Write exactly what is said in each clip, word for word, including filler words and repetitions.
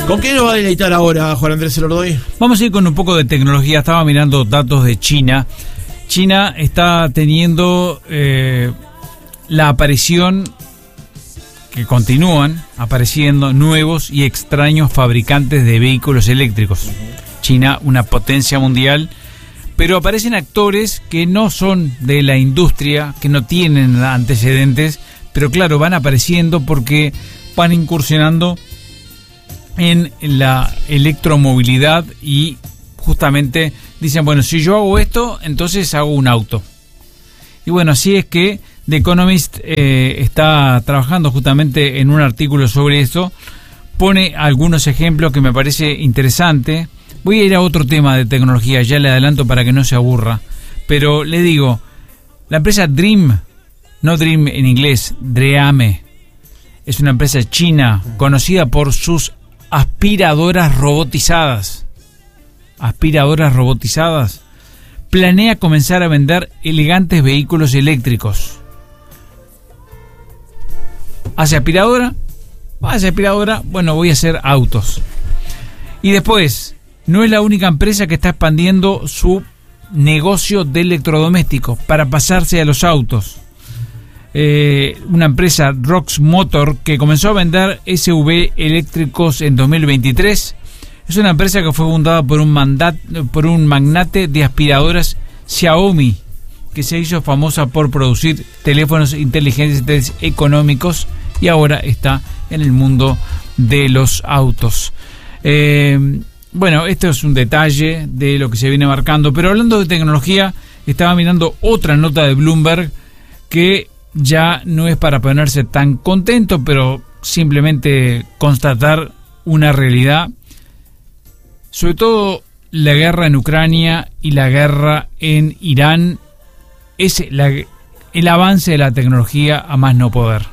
¿Con qué nos va a deleitar ahora Juan Andrés Elordoy? Vamos a ir con un poco de tecnología. Estaba mirando datos de China. China está teniendo eh, la aparición, que continúan apareciendo nuevos y extraños fabricantes de vehículos eléctricos. China, una potencia mundial, pero aparecen actores que no son de la industria, que no tienen antecedentes, pero claro, van apareciendo porque van incursionando en la electromovilidad y justamente dicen, bueno, si yo hago esto, entonces hago un auto. Y bueno, así es que The Economist eh, está trabajando justamente en un artículo sobre esto, pone algunos ejemplos que me parece interesante. Voy a ir a otro tema de tecnología, ya le adelanto para que no se aburra, pero le digo, la empresa Dream, no Dream en inglés, Dreame, es una empresa china conocida por sus aspiradoras robotizadas. Aspiradoras robotizadas. Planea comenzar a vender elegantes vehículos eléctricos. ¿Hace aspiradora? ¿Hace aspiradora? Bueno, voy a hacer autos. Y después, no es la única empresa que está expandiendo su negocio de electrodomésticos para pasarse a los autos. Eh, una empresa, Rox Motor, que comenzó a vender S U V eléctricos en dos mil veintitrés. Es una empresa que fue fundada por un, mandat, por un magnate de aspiradoras, Xiaomi, que se hizo famosa por producir teléfonos inteligentes económicos y ahora está en el mundo de los autos. Eh, bueno, esto es un detalle de lo que se viene marcando, pero hablando de tecnología, estaba mirando otra nota de Bloomberg que ya no es para ponerse tan contento, pero simplemente constatar una realidad. Sobre todo la guerra en Ucrania y la guerra en Irán es la, el avance de la tecnología a más no poder.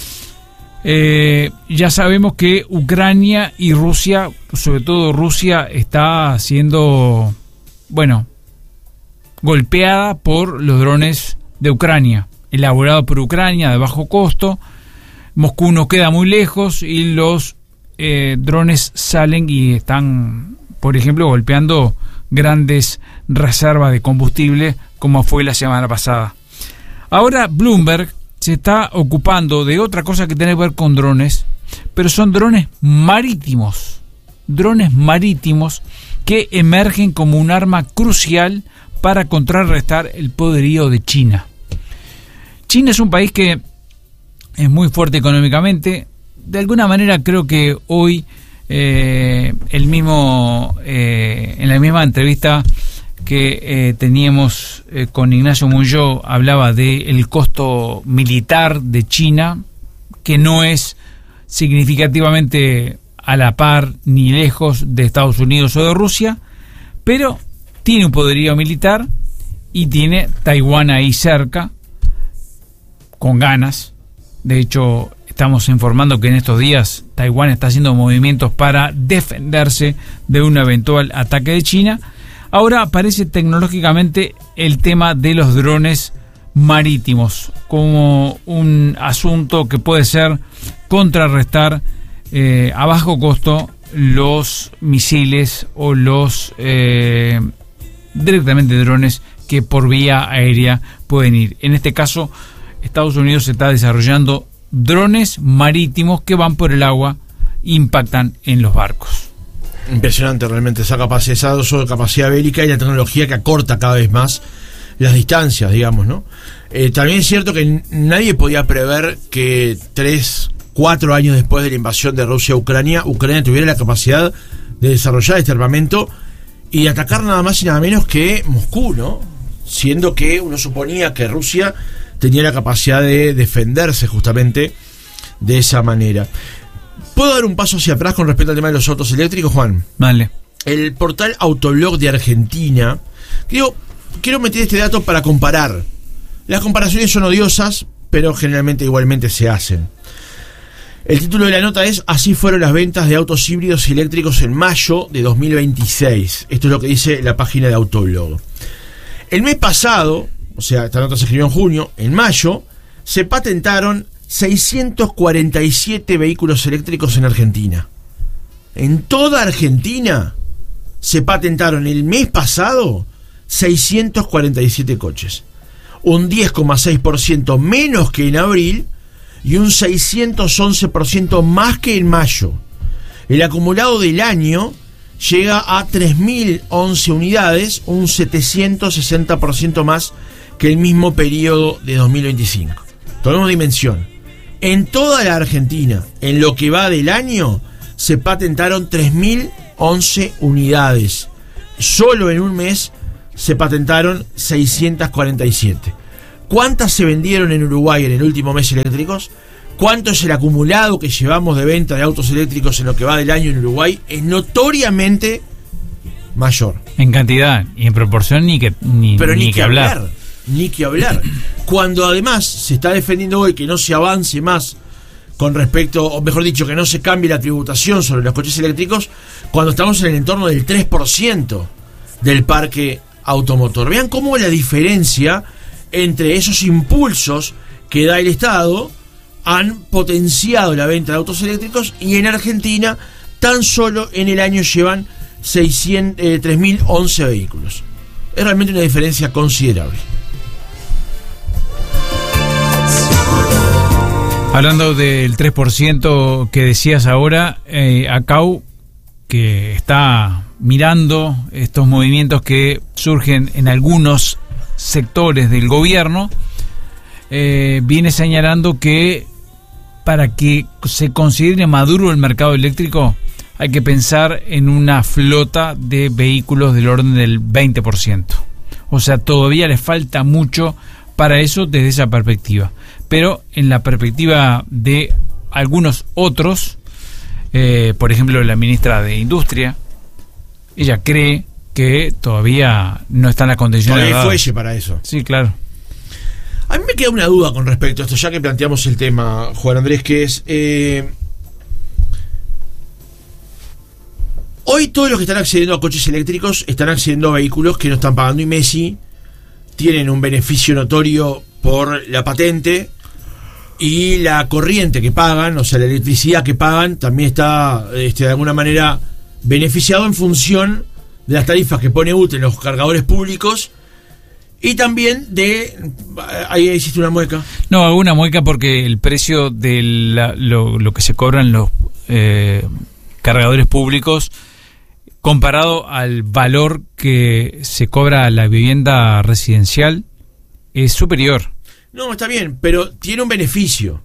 Eh, ya sabemos que Ucrania y Rusia, sobre todo Rusia, está siendo, bueno, golpeada por los drones de Ucrania, elaborado por Ucrania de bajo costo. Moscú no queda muy lejos y los eh, drones salen y están, por ejemplo, golpeando grandes reservas de combustible, como fue la semana pasada. Ahora Bloomberg se está ocupando de otra cosa que tiene que ver con drones, pero son drones marítimos. Drones marítimos que emergen como un arma crucial para contrarrestar el poderío de China. China es un país que es muy fuerte económicamente. De alguna manera creo que hoy eh, el mismo eh, en la misma entrevista que eh, teníamos eh, con Ignacio Muñoz hablaba del costo militar de China, que no es significativamente a la par ni lejos de Estados Unidos o de Rusia, pero tiene un poderío militar y tiene Taiwán ahí cerca, con ganas. De hecho, estamos informando que en estos días Taiwán está haciendo movimientos para defenderse de un eventual ataque de China. Ahora aparece tecnológicamente el tema de los drones marítimos como un asunto que puede ser contrarrestar eh, a bajo costo los misiles o los eh, directamente drones que por vía aérea pueden ir. En este caso, Estados Unidos está desarrollando drones marítimos que van por el agua e impactan en los barcos. Impresionante realmente esa capacidad, esa uso de capacidad bélica y la tecnología que acorta cada vez más las distancias, digamos, ¿no? Eh, también es cierto que nadie podía prever que tres, cuatro años después de la invasión de Rusia a Ucrania, Ucrania tuviera la capacidad de desarrollar este armamento y atacar nada más y nada menos que Moscú, ¿no? Siendo que uno suponía que Rusia tenía la capacidad de defenderse justamente de esa manera. ¿Puedo dar un paso hacia atrás con respecto al tema de los autos eléctricos, Juan? Vale. El portal Autoblog de Argentina, digo, quiero meter este dato para comparar. Las comparaciones son odiosas, pero generalmente igualmente se hacen. El título de la nota es: así fueron las ventas de autos híbridos y eléctricos en mayo de dos mil veintiséis. Esto es lo que dice la página de Autoblog. El mes pasado, o sea, esta nota se escribió en junio, en mayo, se patentaron seiscientos cuarenta y siete vehículos eléctricos en Argentina. en toda Argentina se patentaron el mes pasado seiscientos cuarenta y siete coches, un diez coma seis por ciento menos que en abril y un seiscientos once por ciento más que en mayo. El acumulado del año llega a tres mil once unidades, un setecientos sesenta por ciento más que el mismo periodo de dos mil veinticinco. Tomemos dimensión. En toda la Argentina, en lo que va del año, se patentaron tres mil once unidades. Solo en un mes se patentaron seiscientos cuarenta y siete. ¿Cuántas se vendieron en Uruguay en el último mes eléctricos? ¿Cuánto es el acumulado que llevamos de venta de autos eléctricos en lo que va del año en Uruguay? Es notoriamente mayor. En cantidad y en proporción ni que ni, Pero ni, ni que, que hablar. hablar. Ni que hablar. Cuando además se está defendiendo hoy que no se avance más con respecto, o mejor dicho, que no se cambie la tributación sobre los coches eléctricos, cuando estamos en el entorno del tres por ciento del parque automotor. Vean cómo la diferencia entre esos impulsos que da el Estado han potenciado la venta de autos eléctricos, y en Argentina tan solo en el año llevan seiscientos, eh, tres mil once vehículos. Es realmente una diferencia considerable. Hablando del tres por ciento que decías ahora, eh, ACAU, que está mirando estos movimientos que surgen en algunos sectores del gobierno, eh, viene señalando que para que se considere maduro el mercado eléctrico hay que pensar en una flota de vehículos del orden del veinte por ciento. O sea, todavía le falta mucho para eso desde esa perspectiva. Pero en la perspectiva de algunos otros, eh, por ejemplo la ministra de Industria, ella cree que todavía no están las condiciones. Todavía hay fuelle para eso. Sí, claro. A mí me queda una duda con respecto a esto, ya que planteamos el tema, Juan Andrés, que es... Eh, hoy todos los que están accediendo a coches eléctricos están accediendo a vehículos que no están pagando I M E S I, tienen un beneficio notorio por la patente, y la corriente que pagan, o sea, la electricidad que pagan, también está este, de alguna manera beneficiado en función de las tarifas que pone U T E en los cargadores públicos, y también de... Ahí hiciste una mueca. No, hago una mueca porque el precio de la, lo, lo que se cobran los eh, cargadores públicos comparado al valor que se cobra a la vivienda residencial es superior. No, está bien, pero tiene un beneficio.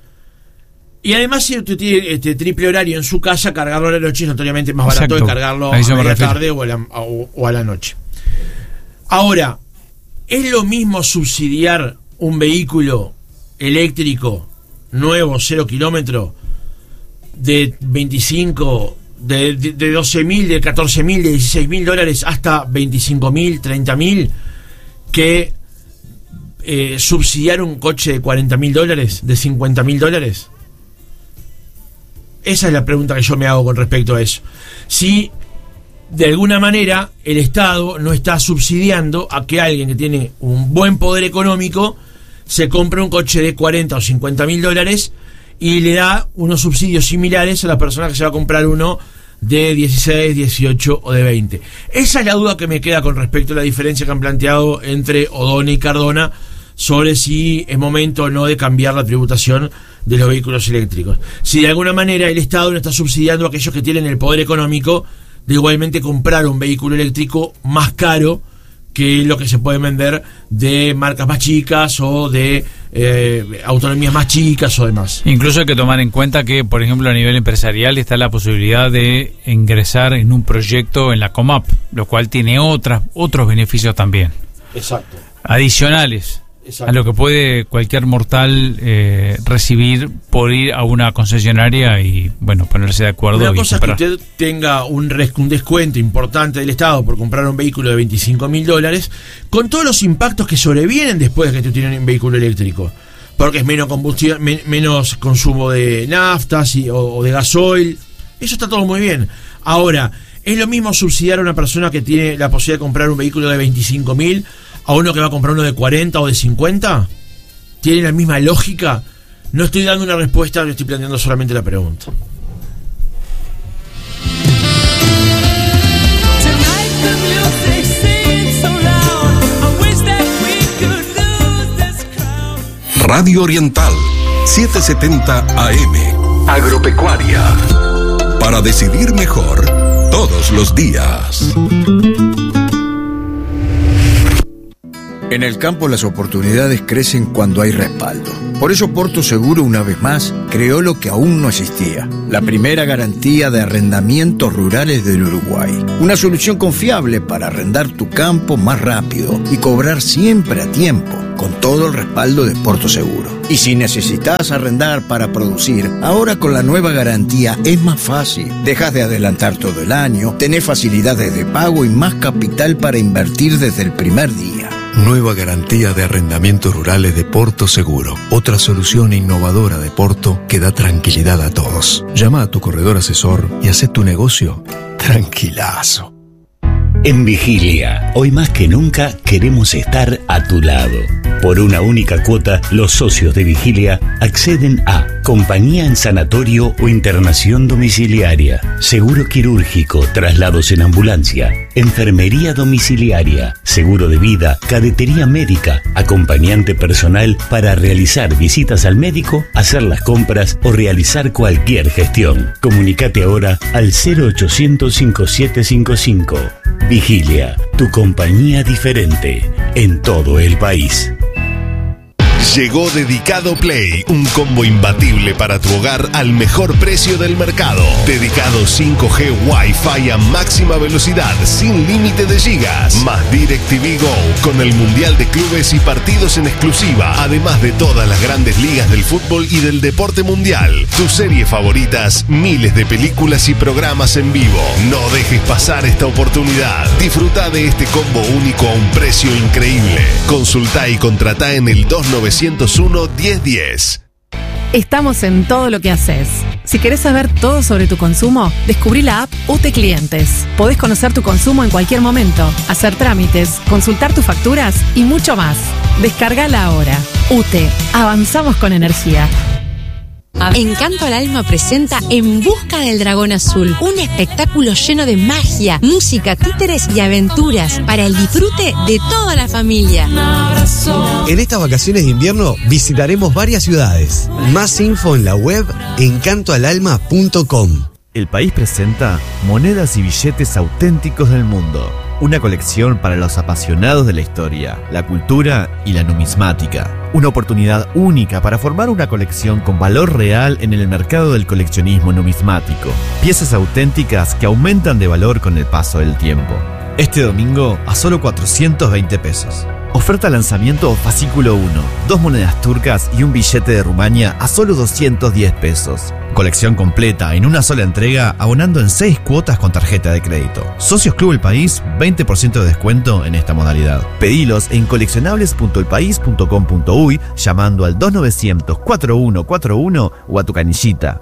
Y además, si usted tiene este triple horario en su casa, cargarlo a la noche es notoriamente más barato. Exacto. De cargarlo a la tarde o a la, o, o a la noche. Ahora, ¿es lo mismo subsidiar un vehículo eléctrico nuevo, cero kilómetro, de veinticinco, de, de, de doce mil, de catorce mil, de dieciséis mil dólares hasta veinticinco mil, treinta mil, que eh, subsidiar un coche de cuarenta mil dólares, de cincuenta mil dólares? Esa es la pregunta que yo me hago con respecto a eso. Si de alguna manera el Estado no está subsidiando a que alguien que tiene un buen poder económico se compre un coche de cuarenta o cincuenta mil dólares y le da unos subsidios similares a la persona que se va a comprar uno de dieciséis, dieciocho o de veinte. Esa es la duda que me queda con respecto a la diferencia que han planteado entre O'Donnell y Cardona sobre si es momento o no de cambiar la tributación de los vehículos eléctricos. Si de alguna manera el Estado no está subsidiando a aquellos que tienen el poder económico de igualmente comprar un vehículo eléctrico más caro que lo que se puede vender de marcas más chicas o de eh, autonomías más chicas o demás. Incluso hay que tomar en cuenta que, por ejemplo, a nivel empresarial está la posibilidad de ingresar en un proyecto en la Comap, lo cual tiene otras, otros beneficios también. Exacto. Adicionales. Exacto. A lo que puede cualquier mortal eh, recibir por ir a una concesionaria y, bueno, ponerse de acuerdo. Una cosa es que usted tenga un, res, un descuento importante del Estado por comprar un vehículo de veinticinco mil dólares, con todos los impactos que sobrevienen después de que tú tienes un vehículo eléctrico, porque es menos combustión, men, menos consumo de naftas y, o, o de gasoil. Eso está todo muy bien. Ahora, ¿es lo mismo subsidiar a una persona que tiene la posibilidad de comprar un vehículo de veinticinco mil a uno que va a comprar uno de cuarenta o de cincuenta? ¿Tiene la misma lógica? No estoy dando una respuesta, yo estoy planteando solamente la pregunta. Radio Oriental, setecientos setenta A M. Agropecuaria. Para decidir mejor todos los días. En el campo las oportunidades crecen cuando hay respaldo. Por eso Porto Seguro, una vez más, creó lo que aún no existía: la primera garantía de arrendamientos rurales del Uruguay. Una solución confiable para arrendar tu campo más rápido y cobrar siempre a tiempo, con todo el respaldo de Porto Seguro. Y si necesitas arrendar para producir, ahora con la nueva garantía es más fácil. Dejas de adelantar todo el año, tenés facilidades de pago y más capital para invertir desde el primer día. Nueva garantía de arrendamientos rurales de Porto Seguro. Otra solución innovadora de Porto que da tranquilidad a todos. Llama a tu corredor asesor y haz tu negocio tranquilazo. En Vigilia, hoy más que nunca queremos estar a tu lado. Por una única cuota, los socios de Vigilia acceden a compañía en sanatorio o internación domiciliaria, seguro quirúrgico, traslados en ambulancia, enfermería domiciliaria, seguro de vida, cadetería médica, acompañante personal para realizar visitas al médico, hacer las compras o realizar cualquier gestión. Comunicate ahora al cero ochocientos cincuenta y siete cincuenta y cinco. Vigilia, tu compañía diferente en todo el país. Llegó Dedicado Play, un combo imbatible para tu hogar al mejor precio del mercado. Dedicado cinco G Wi-Fi a máxima velocidad, sin límite de gigas. Más DirecTV Go, con el Mundial de Clubes y partidos en exclusiva, además de todas las grandes ligas del fútbol y del deporte mundial. Tus series favoritas, miles de películas y programas en vivo. No dejes pasar esta oportunidad. Disfruta de este combo único a un precio increíble. Consulta y contratá en el dos nueve cero uno, diez diez. Estamos en todo lo que haces. Si querés saber todo sobre tu consumo, descubrí la app U T E Clientes. Podés conocer tu consumo en cualquier momento, hacer trámites, consultar tus facturas y mucho más. Descargala ahora. U T E. Avanzamos con energía. Encanto al Alma presenta En Busca del Dragón Azul, un espectáculo lleno de magia, música, títeres y aventuras para el disfrute de toda la familia. En estas vacaciones de invierno visitaremos varias ciudades. Más info en la web encanto al alma punto com. El país presenta Monedas y billetes auténticos del mundo. Una colección para los apasionados de la historia, la cultura y la numismática. Una oportunidad única para formar una colección con valor real en el mercado del coleccionismo numismático. Piezas auténticas que aumentan de valor con el paso del tiempo. Este domingo a solo cuatrocientos veinte pesos. Oferta lanzamiento fascículo uno. Dos monedas turcas y un billete de Rumania a solo doscientos diez pesos. Colección completa en una sola entrega, abonando en seis cuotas con tarjeta de crédito. Socios Club El País, veinte por ciento de descuento en esta modalidad. Pedilos en coleccionables punto el país punto com punto uy llamando al dos novecientos, cuarenta y uno cuarenta y uno o a tu canillita.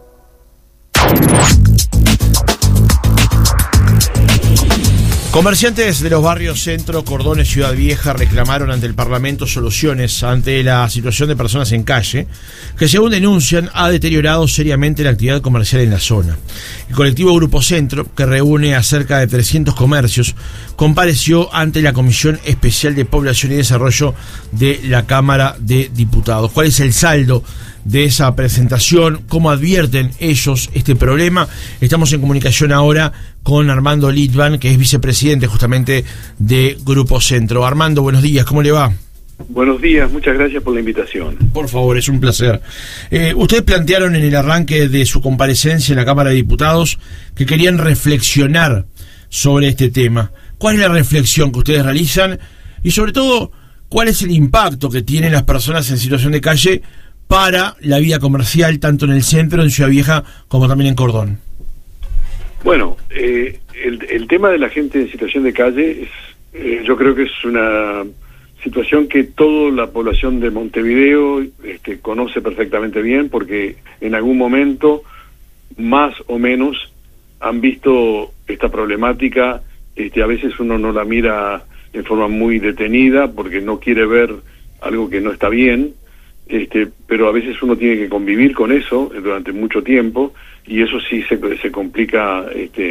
Comerciantes de los barrios Centro, Cordones, Ciudad Vieja reclamaron ante el Parlamento soluciones ante la situación de personas en calle que, según denuncian, ha deteriorado seriamente la actividad comercial en la zona. El colectivo Grupo Centro, que reúne a cerca de trescientos comercios, compareció ante la Comisión Especial de Población y Desarrollo de la Cámara de Diputados. ¿Cuál es el saldo de esa presentación? ¿Cómo advierten ellos este problema? Estamos en comunicación ahora con Armando Litvan, que es vicepresidente justamente de Grupo Centro. Armando, buenos días, ¿cómo le va? Buenos días, muchas gracias por la invitación. Por favor, es un placer. Eh, ustedes plantearon en el arranque de su comparecencia en la Cámara de Diputados que querían reflexionar sobre este tema. ¿Cuál es la reflexión que ustedes realizan? Y sobre todo, ¿cuál es el impacto que tienen las personas en situación de calle para la vida comercial, tanto en el centro, en Ciudad Vieja, como también en Cordón? Bueno, eh, el, el tema de la gente en situación de calle, es, eh, yo creo que es una situación que toda la población de Montevideo este, conoce perfectamente bien, porque en algún momento, más o menos, han visto esta problemática. Este, a veces uno no la mira en forma muy detenida, porque no quiere ver algo que no está bien, Este, pero a veces uno tiene que convivir con eso durante mucho tiempo, y eso sí se, se complica este,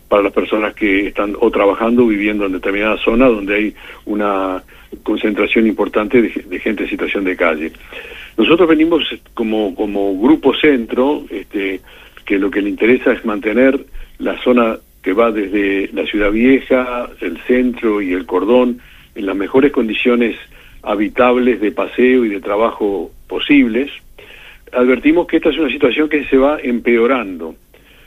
para las personas que están o trabajando o viviendo en determinada zona donde hay una concentración importante de, de gente en situación de calle. Nosotros venimos como, como grupo centro, este, que lo que le interesa es mantener la zona que va desde la Ciudad Vieja, el centro y el cordón en las mejores condiciones habitables de paseo y de trabajo posibles. Advertimos que esta es una situación que se va empeorando.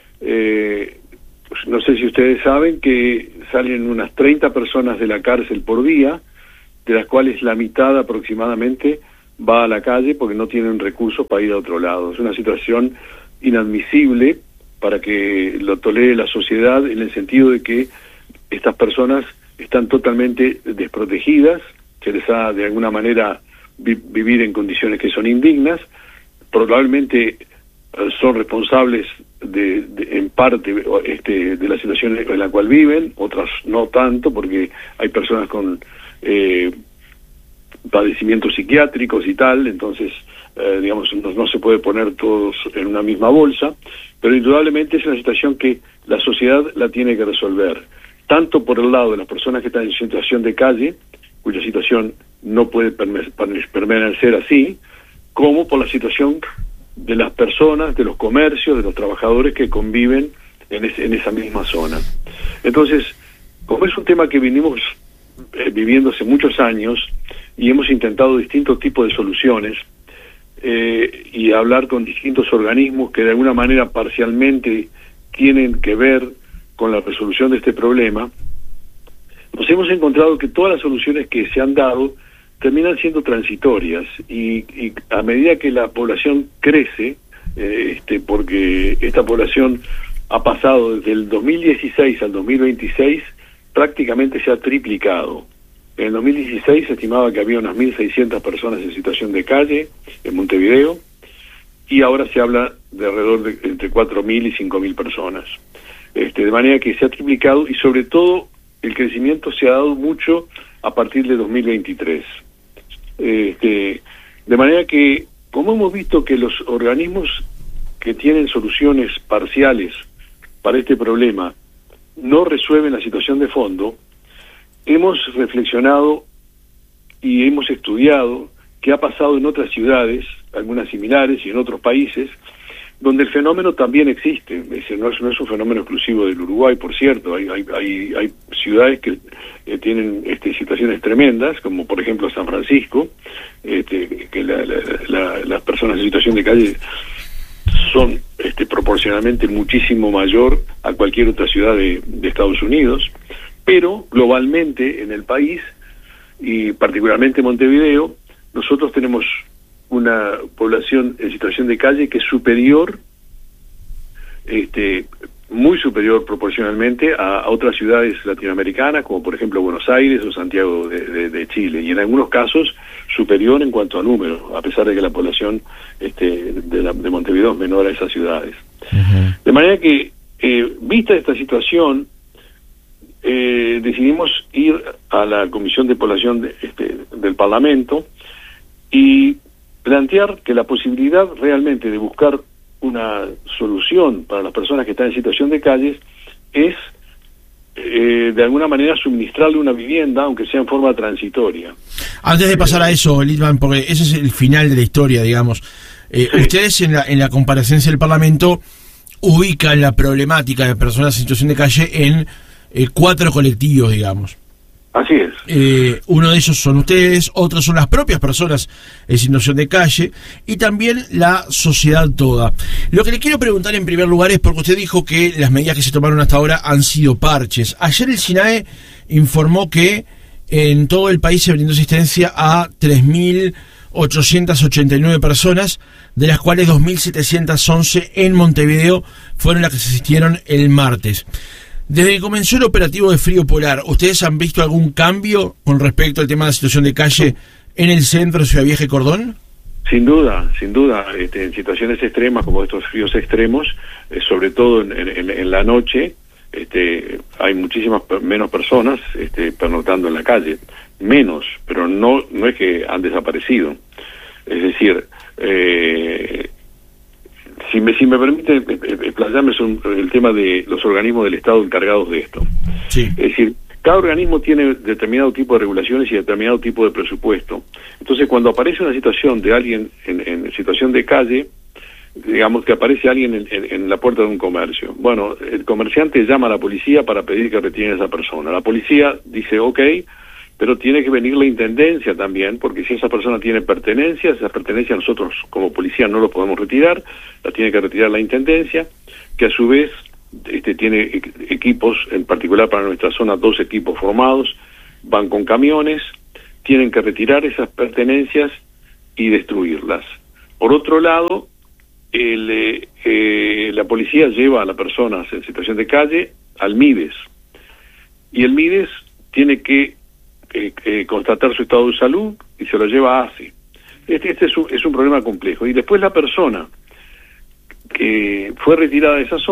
Eh, pues no sé si ustedes saben que salen unas treinta personas de la cárcel por día, de las cuales la mitad aproximadamente va a la calle porque no tienen recursos para ir a otro lado. Es una situación inadmisible para que lo tolere la sociedad, en el sentido de que estas personas están totalmente desprotegidas, se les ha de alguna manera vi- vivir en condiciones que son indignas, probablemente eh, son responsables de, de en parte este, de la situación en la cual viven, otras no tanto, porque hay personas con eh, padecimientos psiquiátricos y tal, entonces eh, digamos no, no se puede poner todos en una misma bolsa, pero indudablemente es una situación que la sociedad la tiene que resolver, tanto por el lado de las personas que están en situación de calle, cuya situación no puede perme- permanecer así, como por la situación de las personas, de los comercios, de los trabajadores que conviven en, es, en esa misma zona. Entonces, como es un tema que venimos eh, viviendo hace muchos años y hemos intentado distintos tipos de soluciones eh, y hablar con distintos organismos que de alguna manera parcialmente tienen que ver con la resolución de este problema, nos hemos encontrado que todas las soluciones que se han dado terminan siendo transitorias y, y a medida que la población crece, eh, este, porque esta población ha pasado desde el dos mil dieciséis al dos mil veintiséis, prácticamente se ha triplicado. En el dos mil dieciséis se estimaba que había unas mil seiscientas personas en situación de calle en Montevideo y ahora se habla de alrededor de entre cuatro mil y cinco mil personas. Este, de manera que se ha triplicado y sobre todo el crecimiento se ha dado mucho a partir de dos mil veintitrés. Este, de manera que, como hemos visto que los organismos que tienen soluciones parciales para este problema no resuelven la situación de fondo, hemos reflexionado y hemos estudiado qué ha pasado en otras ciudades, algunas similares y en otros países, donde el fenómeno también existe. Es decir, no es, no es un fenómeno exclusivo del Uruguay, por cierto. Hay, hay, hay, hay ciudades que eh, tienen este, situaciones tremendas, como por ejemplo San Francisco, este, que la, la, la, las personas en situación de calle son este, proporcionalmente muchísimo mayor a cualquier otra ciudad de, de Estados Unidos, pero globalmente en el país, y particularmente en Montevideo, nosotros tenemos una población en situación de calle que es superior, este, muy superior proporcionalmente a, a otras ciudades latinoamericanas, como por ejemplo Buenos Aires o Santiago de, de, de Chile, y en algunos casos superior en cuanto a número, a pesar de que la población este, de, la, de Montevideo es menor a esas ciudades. Uh-huh. De manera que, eh, vista esta situación, eh, decidimos ir a la Comisión de Población de, este, del Parlamento y plantear que la posibilidad realmente de buscar una solución para las personas que están en situación de calles es eh, de alguna manera suministrarle una vivienda, aunque sea en forma transitoria. Antes de pasar a eso, Lidman, porque ese es el final de la historia, digamos, eh, sí. Ustedes en la, en la comparecencia del Parlamento ubican la problemática de personas en situación de calle en eh, cuatro colectivos, digamos. Así es. Eh, uno de ellos son ustedes, otros son las propias personas en situación de calle y también la sociedad toda. Lo que le quiero preguntar en primer lugar es porque usted dijo que las medidas que se tomaron hasta ahora han sido parches. Ayer el SINAE informó que en todo el país se brindó asistencia a tres mil ochocientas ochenta y nueve personas, de las cuales dos mil setecientas once en Montevideo fueron las que se asistieron el martes. Desde que comenzó el operativo de Frío Polar, ¿ustedes han visto algún cambio con respecto al tema de la situación de calle en el centro de Ciudad Vieja y Cordón? Sin duda, sin duda. Este, en situaciones extremas como estos fríos extremos, eh, sobre todo en, en, en la noche, este, hay muchísimas per- menos personas este, pernoctando en la calle. Menos, pero no, no es que han desaparecido. Es decir, eh, si me si me permite explayarme sobre el tema de los organismos del Estado encargados de esto. Sí. Es decir, cada organismo tiene determinado tipo de regulaciones y determinado tipo de presupuesto. Entonces, cuando aparece una situación de alguien en, en situación de calle, digamos que aparece alguien en, en, en la puerta de un comercio. Bueno, el comerciante llama a la policía para pedir que retiren a esa persona. La policía dice, ok, pero tiene que venir la intendencia también, porque si esa persona tiene pertenencias, esas pertenencias nosotros como policía no lo podemos retirar, las tiene que retirar la intendencia, que a su vez este, tiene equipos, en particular para nuestra zona, dos equipos formados, van con camiones, tienen que retirar esas pertenencias y destruirlas. Por otro lado, el, eh, eh, la policía lleva a las personas en situación de calle al MIDES, y el MIDES tiene que eh, eh, constatar su estado de salud y se lo lleva a ASI. Este, este es, un, es un problema complejo. Y después la persona que fue retirada de esa zona